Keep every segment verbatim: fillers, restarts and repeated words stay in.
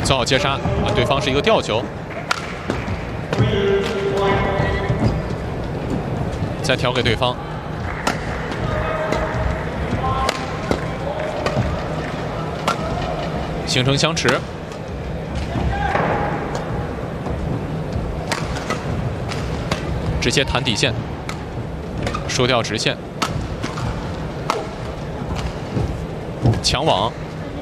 做好接杀啊，对方是一个吊球，再调给对方。 形成相持，直接弹底线，输掉直线，抢网，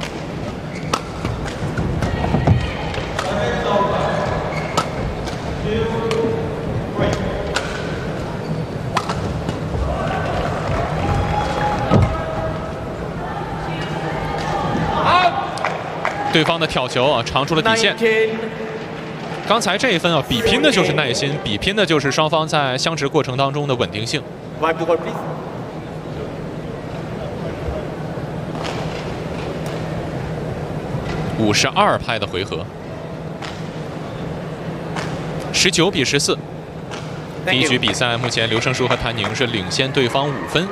对方的挑球啊，长出了底线。刚才这一分啊，比拼的就是耐心，比拼的就是双方在相持过程当中的稳定性。五十二拍的回合，十九比十四。第一局比赛目前刘胜书和谭宁是领先对方五分。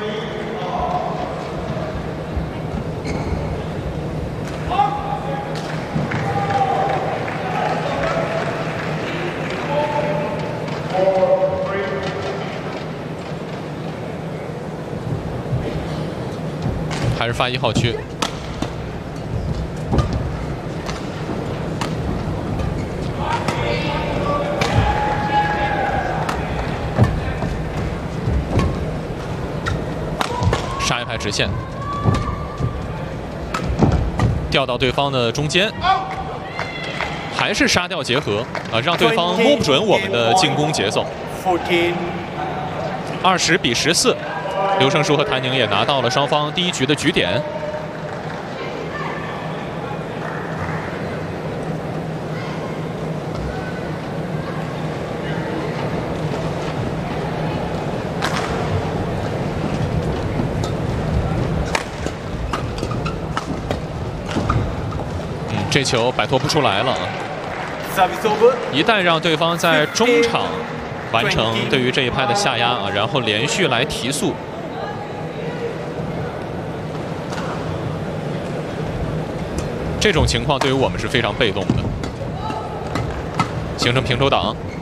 还是发一号区，杀一拍直线，掉到对方的中间，还是杀掉结合啊，让对方摸不准我们的进攻节奏。二十比十四。 刘胜书和谭宁也拿到了双方第一局的局点。嗯，这球摆脱不出来了。一旦让对方在中场完成对于这一拍的下压啊，然后连续来提速。 这种情况对于我们是非常被动的，形成平手党。